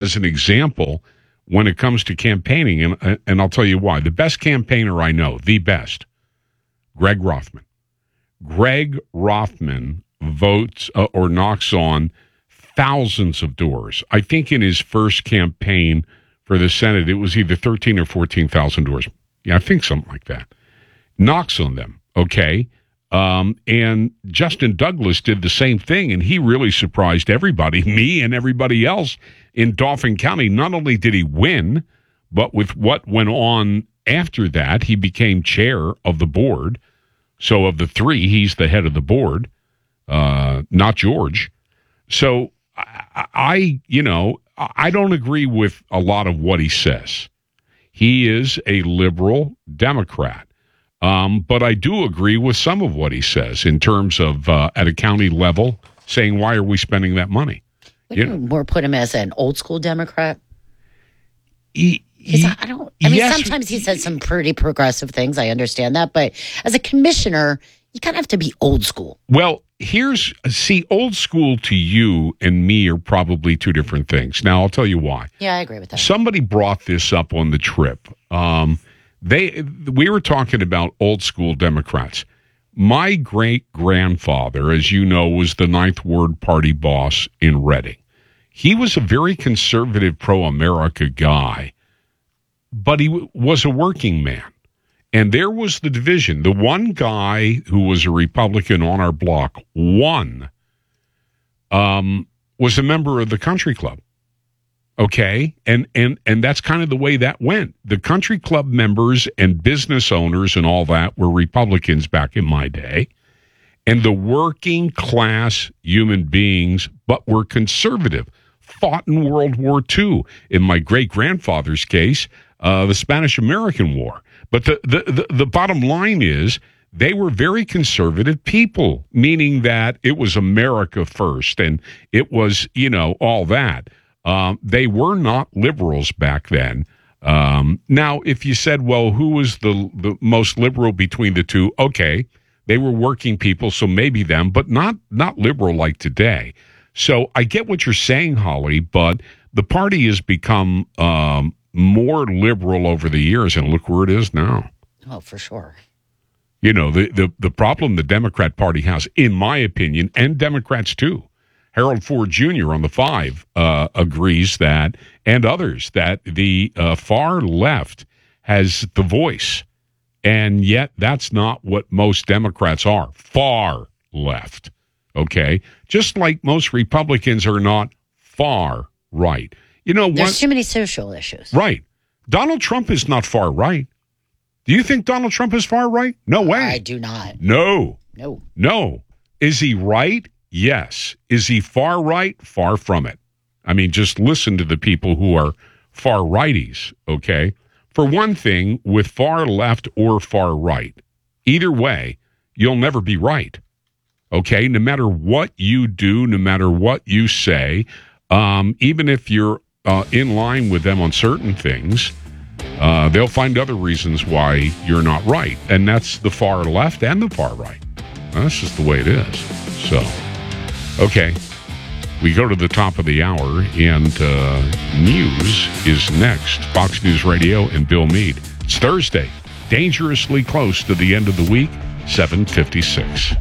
as an example when it comes to campaigning, and I'll tell you why. The best campaigner I know, the best, Greg Rothman. Greg Rothman votes or knocks on thousands of doors. I think in his first campaign for the Senate, it was either 13 or 14,000 doors. Yeah, I think something like that. Knocks on them, okay? And Justin Douglas did the same thing, and he really surprised everybody, me and everybody else in Dauphin County. Not only did he win, but with what went on after that, he became chair of the board. So of the three, he's the head of the board, not George. So I don't agree with a lot of what he says. He is a liberal Democrat. But I do agree with some of what he says in terms of at a county level saying, why are we spending that money? Wouldn't you more put him as an old school Democrat? Sometimes he says some pretty progressive things. I understand that. But as a commissioner, you kind of have to be old school. Well, old school to you and me are probably two different things. Now, I'll tell you why. Yeah, I agree with that. Somebody brought this up on the trip. We were talking about old school Democrats. My great-grandfather, as you know, was the Ninth Ward Party boss in Reading. He was a very conservative, pro-America guy, but he was a working man. And there was the division. The one guy who was a Republican on our block, was a member of the country club. Okay, and that's kind of the way that went. The country club members and business owners and all that were Republicans back in my day, and the working class human beings, but were conservative, fought in World War II. In my great-grandfather's case, the Spanish-American War. But the bottom line is they were very conservative people, meaning that it was America first, and it was, all that. They were not liberals back then. Now, if you said, well, who was the most liberal between the two? Okay, they were working people, so maybe them, but not liberal like today. So I get what you're saying, Holly, but the party has become more liberal over the years, and look where it is now. Oh, for sure. The problem the Democrat Party has, in my opinion, and Democrats too, Harold Ford Jr. on the 5 agrees that, and others, that the far left has the voice. And yet that's not what most Democrats are. Far left. Okay? Just like most Republicans are not far right. There's too many social issues. Right. Donald Trump is not far right. Do you think Donald Trump is far right? No way. I do not. No. No. Is he right? Yes. Is he far right? Far from it. I mean, just listen to the people who are far righties, okay? For one thing, with far left or far right, either way, you'll never be right, okay? No matter what you do, no matter what you say, even if you're in line with them on certain things, they'll find other reasons why you're not right. And that's the far left and the far right. That's just the way it is. So... okay, we go to the top of the hour, and news is next. Fox News Radio and Bill Meade. It's Thursday, dangerously close to the end of the week, 7:56.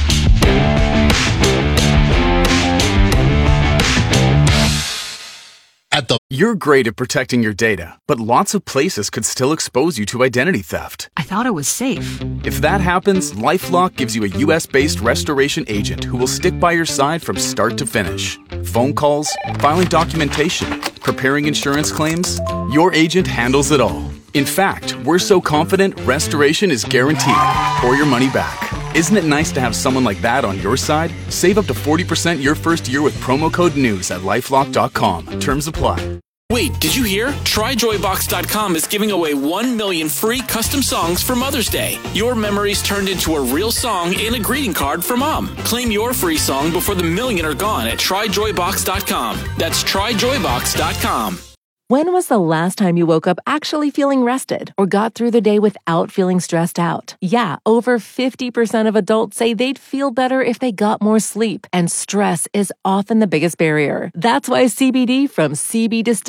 You're great at protecting your data, but lots of places could still expose you to identity theft. I thought it was safe. If that happens, LifeLock gives you a U.S.-based restoration agent who will stick by your side from start to finish. Phone calls, filing documentation, preparing insurance claims, your agent handles it all. In fact, we're so confident restoration is guaranteed or your money back. Isn't it nice to have someone like that on your side? Save up to 40% your first year with promo code NEWS at LifeLock.com. Terms apply. Wait, did you hear? TryJoyBox.com is giving away 1 million free custom songs for Mother's Day. Your memories turned into a real song and a greeting card for Mom. Claim your free song before the million are gone at TryJoyBox.com. That's TryJoyBox.com. When was the last time you woke up actually feeling rested or got through the day without feeling stressed out? Yeah, over 50% of adults say they'd feel better if they got more sleep, and stress is often the biggest barrier. That's why CBD from CB Distillery